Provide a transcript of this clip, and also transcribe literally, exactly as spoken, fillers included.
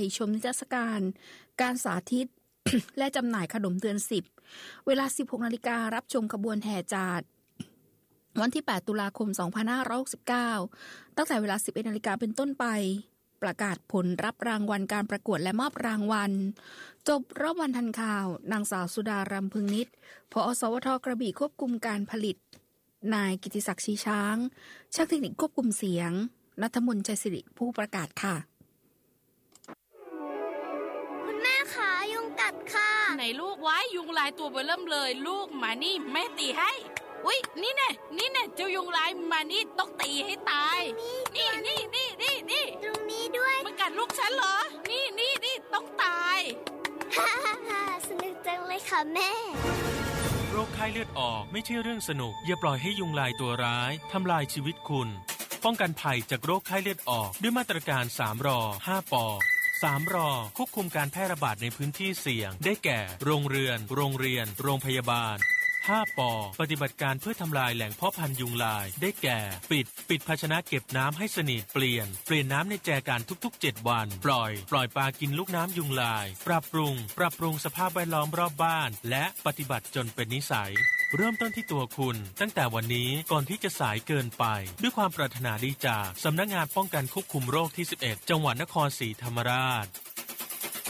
ชมนิทรรศการการสาธิต และจำหน่ายขนมเดือนสิบเวลา สิบหกนาฬิกา รับชมขบวนแห่จาดวันที่แปดตุลาคมสองพันห้าร้อยหกสิบเก้าตั้งแต่เวลา สิบเอ็ดนาฬิกา เป็นต้นไปประกาศผลรับรางวัลการประกวดและมอบรางวัลจบรอบวันทันข่าวนางสาวสุดารำพึงนิตผอ.สวท.กระบี่ควบคุมการผลิตนายกิติศักดิ์ชีช้างช่างเทคนิคควบคุมเสียงณัฐมนต์ชัยสิริผู้ประกาศค่ะคุณแม่คะยุงกัดค่ะไหนลูกไว้ยุงลายตัวเบอเริ่มเลยลูกมานี่แม่ตีให้อุ๊ยนี่แน่นี่แน่เจ้ายุงลายมานี่ต้องตีให้ตายนี่นี่นี่นี่นี่ตรงนี้ด้วยมันกัดลูกฉันเหรอนี่นี่นี่ต้องตายฮ่าฮ่าฮ่าสนุกจังเลยค่ะแม่โรคไข้เลือดออกไม่ใช่เรื่องสนุกอย่าปล่อยให้ยุงลายตัวร้ายทำลายชีวิตคุณป้องกันภัยจากโรคไข้เลือดออกด้วยมาตรการสามรอห้าปอสามรอควบคุมการแพร่ระบาดในพื้นที่เสี่ยงได้แก่โรงเรือนโรงเรียนโรงพยาบาลห้าปอปฏิบัติการเพื่อทำลายแหล่งเพาะพันธุ์ยุงลายได้แก่ปิดปิดภาชนะเก็บน้ำให้สนิทเปลี่ยนเปลี่ยนน้ำในแจกันทุกๆเจ็ดวันปล่อยปล่อยปลากินลูกน้ำยุงลายปรับปรุงปรับปรุงสภาพแวดล้อมรอบบ้านและปฏิบัติจนเป็นนิสัยเริ่มต้นที่ตัวคุณตั้งแต่วันนี้ก่อนที่จะสายเกินไปด้วยความปรารถนาดีจากสำนักงานป้องกันควบคุมโรคที่สิบเอ็ดจังหวัดนครศรีธรรมราช